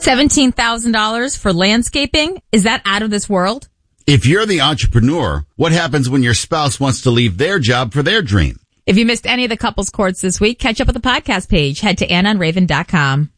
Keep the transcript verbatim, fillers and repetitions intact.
seventeen thousand dollars for landscaping? Is that out of this world? If you're the entrepreneur, what happens when your spouse wants to leave their job for their dream? If you missed any of the couples courts this week, catch up with the podcast page. Head to anna and raven dot com.